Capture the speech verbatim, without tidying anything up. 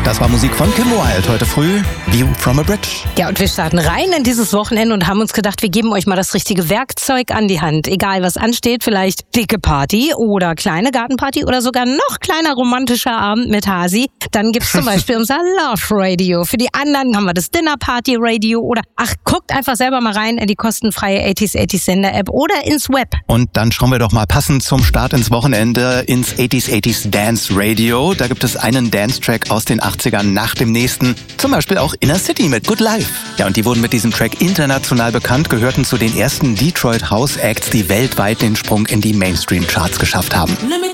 Das war Musik von Kim Wilde heute früh. View from a Bridge. Ja, und wir starten rein in dieses Wochenende und haben uns gedacht, wir geben euch mal das richtige Werkzeug an die Hand. Egal, was ansteht, vielleicht dicke Party oder kleine Gartenparty oder sogar noch kleiner romantischer Abend mit Hasi. Dann gibt's zum Beispiel unser Love Radio. Für die anderen haben wir das Dinner Party Radio oder ach, guckt einfach selber mal rein in die kostenfreie achtziger achtziger Sender App oder ins Web. Und dann schauen wir doch mal passend zum Start ins Wochenende ins achtziger achtziger Dance Radio. Da gibt es einen Dance-Track aus den achtzigern nach dem nächsten. Zum Beispiel auch Inner City mit Good Life. Ja, und die wurden mit diesem Track international bekannt, gehörten zu den ersten Detroit House Acts, die weltweit den Sprung in die Mainstream-Charts geschafft haben.